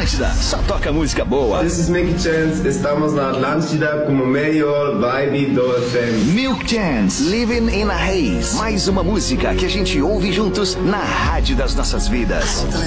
Atlântida, só toca música boa. This is Milk Chance, estamos na Atlântida com o melhor vibe do FM. Milk Chance, Living in a Haze. Mais uma música que a gente ouve juntos na rádio das nossas vidas.